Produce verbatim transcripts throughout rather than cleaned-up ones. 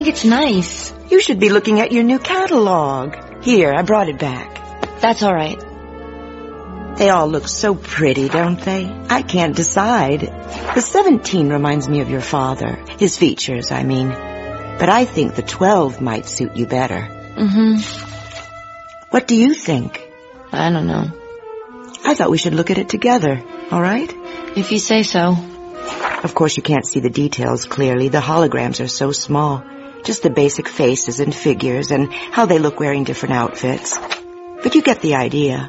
It's nice. You should be looking at your new catalog. Here, I brought it back. That's all right. They all look so pretty, don't they? I can't decide. The seventeen reminds me of your father. His features, I mean. But I think the twelve might suit you better. Mm-hmm. What do you think? I don't know. I thought we should look at it together, all right? If you say so. Of course, you can't see the details clearly. The holograms are so small. Just the basic faces and figures and how they look wearing different outfits. But you get the idea.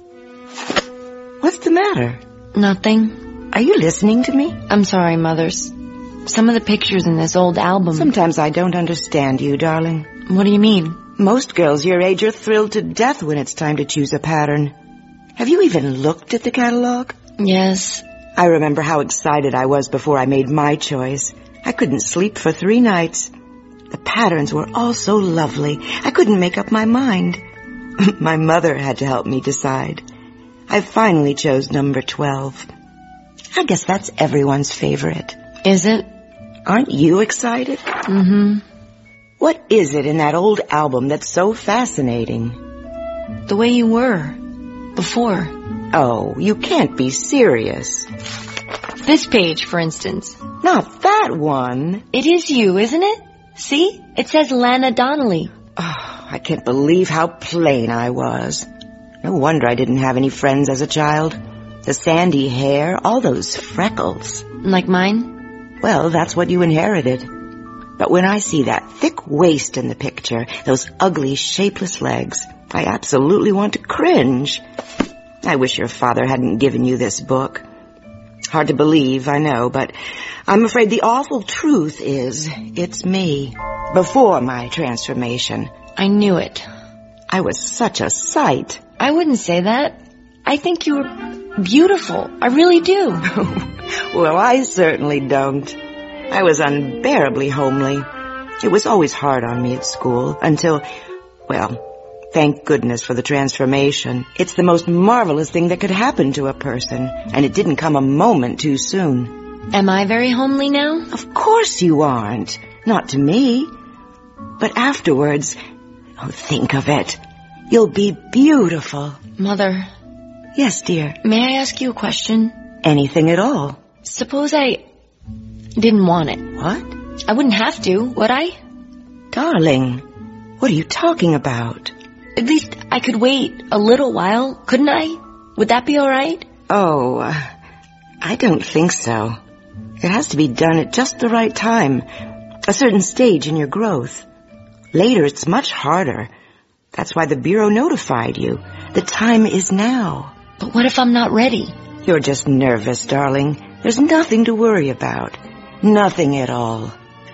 What's the matter? Nothing. Are you listening to me? I'm sorry, Mothers. Some of the pictures in this old album... Sometimes I don't understand you, darling. What do you mean? Most girls your age are thrilled to death when it's time to choose a pattern. Have you even looked at the catalog? Yes. I remember how excited I was before I made my choice. I couldn't sleep for three nights. The patterns were all so lovely. I couldn't make up my mind. My mother had to help me decide. I finally chose number twelve. I guess that's everyone's favorite. Is it? Aren't you excited? Mm-hmm. What is it in that old album that's so fascinating? The way you were. Before. Oh, you can't be serious. This page, for instance. Not that one. It is you, isn't it? See? It says Lana Donnelly. Oh, I can't believe how plain I was. No wonder I didn't have any friends as a child. The sandy hair, all those freckles. Like mine? Well, that's what you inherited. But when I see that thick waist in the picture, those ugly, shapeless legs, I absolutely want to cringe. I wish your father hadn't given you this book. Hard to believe, I know, but I'm afraid the awful truth is it's me, before my transformation. I knew it. I was such a sight. I wouldn't say that. I think you were beautiful. I really do. Well, I certainly don't. I was unbearably homely. It was always hard on me at school until, well, thank goodness for the transformation. It's the most marvelous thing that could happen to a person, and it didn't come a moment too soon. Am I very homely now? Of course you aren't. Not to me. But afterwards, oh, think of it. You'll be beautiful. Mother. Yes, dear. May I ask you a question? Anything at all. Suppose I didn't want it. What? I wouldn't have to, would I? Darling, what are you talking about? At least I could wait a little while, couldn't I? Would that be all right? Oh, uh, I don't think so. It has to be done at just the right time, a certain stage in your growth. Later, it's much harder. That's why the Bureau notified you. The time is now. But what if I'm not ready? You're just nervous, darling. There's nothing to worry about. Nothing at all.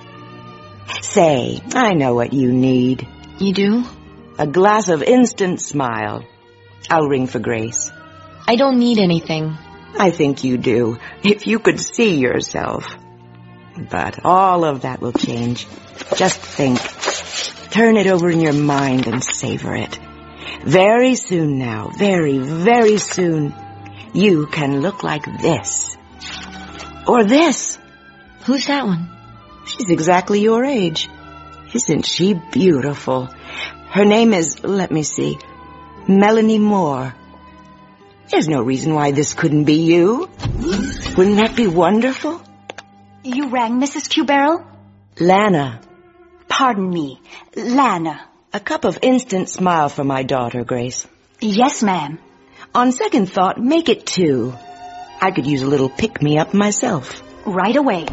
Say, I know what you need. You do? A glass of instant smile. I'll ring for Grace. I don't need anything. I think you do, if you could see yourself. But all of that will change. Just think. Turn it over in your mind and savor it. Very soon now, very, very soon, you can look like this. Or this. Who's that one? She's exactly your age. Isn't she beautiful? Her name is, let me see, Melanie Moore. There's no reason why this couldn't be you. Wouldn't that be wonderful? You rang, Missus Q Barrel? Lana. Pardon me, Lana. A cup of instant smile for my daughter, Grace. Yes, ma'am. On second thought, make it two. I could use a little pick-me-up myself. Right away.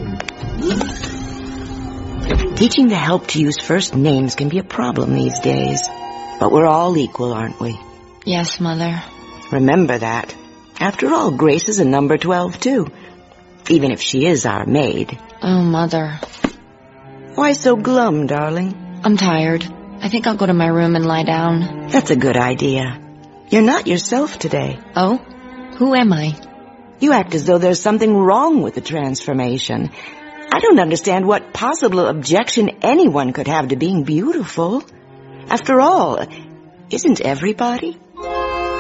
Teaching the help to use first names can be a problem these days. But we're all equal, aren't we? Yes, Mother. Remember that. After all, Grace is a number twelve, too. Even if she is our maid. Oh, Mother. Why so glum, darling? I'm tired. I think I'll go to my room and lie down. That's a good idea. You're not yourself today. Oh? Who am I? You act as though there's something wrong with the transformation. I don't understand what possible objection anyone could have to being beautiful. After all, isn't everybody?